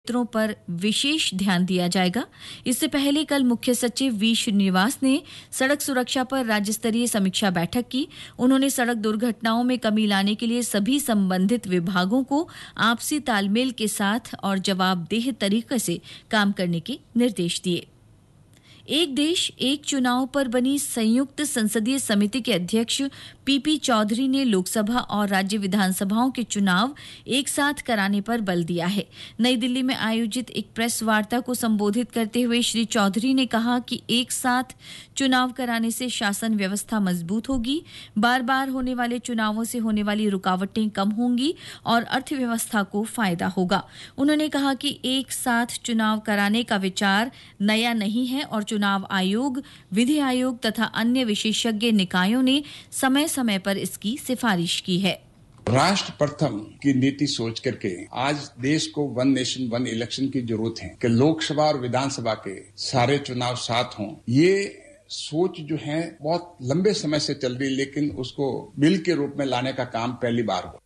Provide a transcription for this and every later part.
क्षेत्रों पर विशेष ध्यान दिया जाएगा। इससे पहले कल मुख्य सचिव वी श्रीनिवास ने सड़क सुरक्षा पर राज्य स्तरीय समीक्षा बैठक की। उन्होंने सड़क दुर्घटनाओं में कमी लाने के लिए सभी संबंधित विभागों को आपसी तालमेल के साथ और जवाबदेह तरीके से काम करने के निर्देश दिए। एक देश एक चुनाव पर बनी संयुक्त संसदीय समिति के अध्यक्ष पीपी चौधरी ने लोकसभा और राज्य विधानसभाओं के चुनाव एक साथ कराने पर बल दिया है। नई दिल्ली में आयोजित एक प्रेस वार्ता को संबोधित करते हुए श्री चौधरी ने कहा कि एक साथ चुनाव कराने से शासन व्यवस्था मजबूत होगी, बार बार होने वाले चुनावों से होने वाली रुकावटें कम होंगी और अर्थव्यवस्था को फायदा होगा। उन्होंने कहा कि एक साथ चुनाव कराने का विचार नया नहीं है और चुनाव आयोग, विधि आयोग तथा अन्य विशेषज्ञ निकायों ने समय समय पर इसकी सिफारिश की है। राष्ट्र प्रथम की नीति सोच करके आज देश को वन नेशन वन इलेक्शन की जरूरत है कि लोकसभा और विधानसभा के सारे चुनाव साथ हों। ये सोच जो है बहुत लंबे समय से चल रही, लेकिन उसको बिल के रूप में लाने का काम पहली बार हुआ।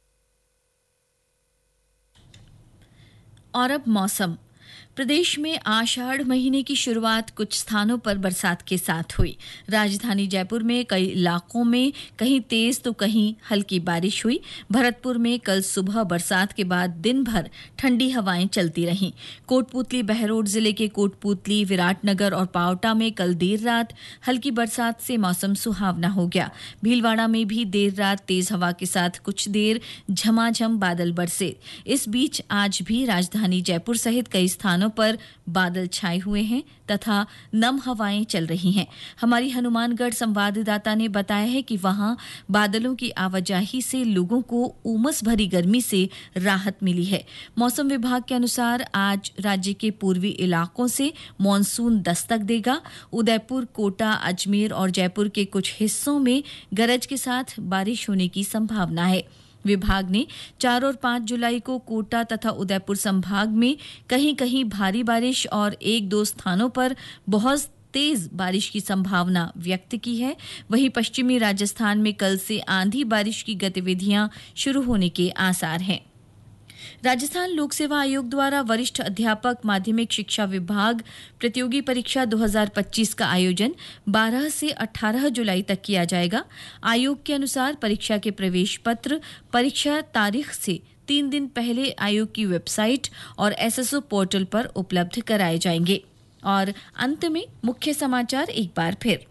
और अब मौसम। प्रदेश में आषाढ़ महीने की शुरुआत कुछ स्थानों पर बरसात के साथ हुई। राजधानी जयपुर में कई इलाकों में कहीं तेज तो कहीं हल्की बारिश हुई। भरतपुर में कल सुबह बरसात के बाद दिन भर ठंडी हवाएं चलती रहीं। कोटपुतली बहरोड जिले के कोटपुतली, विराटनगर और पावटा में कल देर रात हल्की बरसात से मौसम सुहावना हो गया। भीलवाड़ा में भी देर रात तेज हवा के साथ कुछ देर झमाझम बादल बरसे। इस बीच आज भी राजधानी जयपुर सहित कई स्थानों पर बादल छाए हुए हैं तथा नम हवाएं चल रही हैं। हमारी हनुमानगढ़ संवाददाता ने बताया है कि वहां बादलों की आवाजाही से लोगों को उमस भरी गर्मी से राहत मिली है। मौसम विभाग के अनुसार आज राज्य के पूर्वी इलाकों से मॉनसून दस्तक देगा। उदयपुर, कोटा, अजमेर और जयपुर के कुछ हिस्सों में गरज के साथ बारिश होने की संभावना है। विभाग ने 4 और 5 जुलाई को कोटा तथा उदयपुर संभाग में कहीं-कहीं भारी बारिश और 1-2 स्थानों पर बहुत तेज बारिश की संभावना व्यक्त की है। वहीं पश्चिमी राजस्थान में कल से आंधी बारिश की गतिविधियां शुरू होने के आसार हैं। राजस्थान लोक सेवा आयोग द्वारा वरिष्ठ अध्यापक माध्यमिक शिक्षा विभाग प्रतियोगी परीक्षा 2025 का आयोजन 12 से 18 जुलाई तक किया जाएगा। आयोग के अनुसार परीक्षा के प्रवेश पत्र परीक्षा तारीख से 3 दिन पहले आयोग की वेबसाइट और एसएसओ पोर्टल पर उपलब्ध कराए जाएंगे। और अंत में मुख्य समाचार एक बार फिर।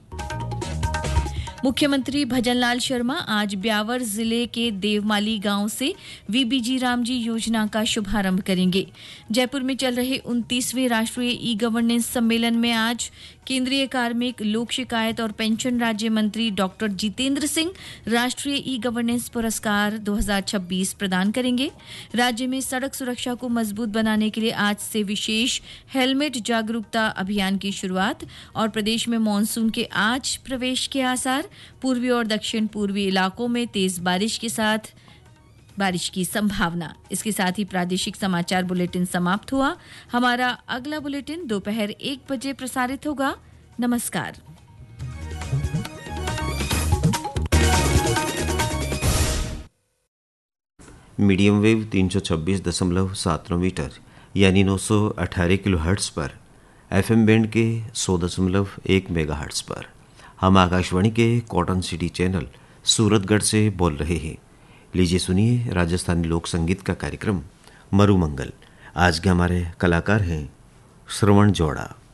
मुख्यमंत्री भजनलाल शर्मा आज ब्यावर जिले के देवमाली गांव से वीबीजी रामजी योजना का शुभारंभ करेंगे। जयपुर में चल रहे 29वें राष्ट्रीय ई गवर्नेंस सम्मेलन में आज केंद्रीय कार्मिक, लोक शिकायत और पेंशन राज्य मंत्री डॉक्टर जितेंद्र सिंह राष्ट्रीय ई गवर्नेंस पुरस्कार 2026 प्रदान करेंगे। राज्य में सड़क सुरक्षा को मजबूत बनाने के लिए आज से विशेष हेलमेट जागरूकता अभियान की शुरुआत और प्रदेश में मानसून के आज प्रवेश के आसार। पूर्वी और दक्षिण पूर्वी इलाकों में तेज बारिश के साथ बारिश की संभावना। इसके साथ ही प्रादेशिक समाचार बुलेटिन समाप्त हुआ। हमारा अगला बुलेटिन दोपहर 1 बजे प्रसारित होगा। नमस्कार। मीडियम वेव 326.79 मीटर यानी 918 किलोहर्ट्ज पर, एफएम बैंड के 100.1 मेगाहर्ट्ज पर हम आकाशवाणी के कॉटन सिटी चैनल सूरतगढ़ से बोल रहे हैं। लीजिए सुनिए राजस्थानी लोक संगीत का कार्यक्रम मरुमंगल। आज के हमारे कलाकार हैं श्रवण जोड़ा।